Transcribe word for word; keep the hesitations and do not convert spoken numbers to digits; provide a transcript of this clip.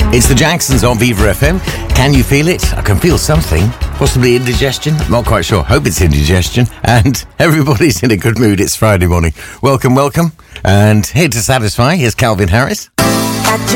It's the Jacksons on Viva F M. Can you feel it? I can feel something. Possibly indigestion. Not quite sure. Hope it's indigestion. And everybody's in a good mood. It's Friday morning. Welcome, welcome. And here to satisfy, here's Calvin Harris.